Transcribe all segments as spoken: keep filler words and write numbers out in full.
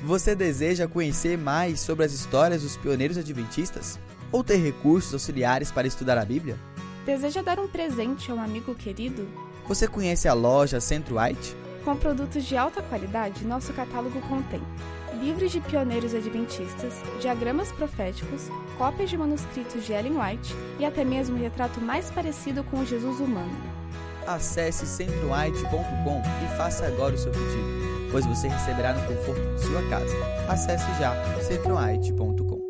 Você deseja conhecer mais sobre as histórias dos pioneiros adventistas? Ou ter recursos auxiliares para estudar a Bíblia? Deseja dar um presente a um amigo querido? Você conhece a loja Centro White? Com produtos de alta qualidade, nosso catálogo contém livros de pioneiros adventistas, diagramas proféticos, cópias de manuscritos de Ellen White e até mesmo o retrato mais parecido com o Jesus humano. Acesse centro white ponto com e faça agora o seu pedido, pois você receberá no conforto de sua casa. Acesse já centro white ponto com.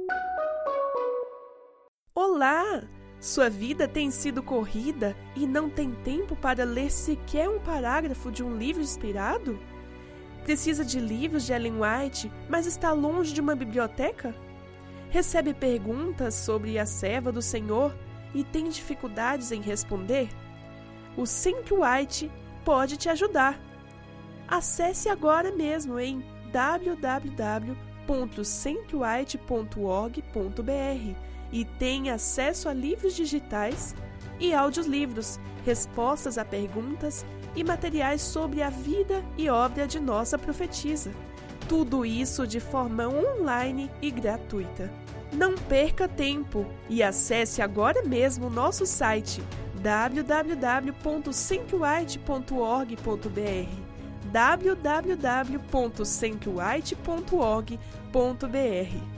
Olá! Sua vida tem sido corrida e não tem tempo para ler sequer um parágrafo de um livro inspirado? Precisa de livros de Ellen White, mas está longe de uma biblioteca? Recebe perguntas sobre a serva do Senhor e tem dificuldades em responder? O Centro White pode te ajudar. Acesse agora mesmo em w w w ponto centro white ponto org ponto b r e tenha acesso a livros digitais e audiolivros, respostas a perguntas e materiais sobre a vida e obra de nossa profetisa. Tudo isso de forma online e gratuita. Não perca tempo e acesse agora mesmo o nosso site w w w ponto centro white ponto org ponto b r w w w ponto centro white ponto org ponto b r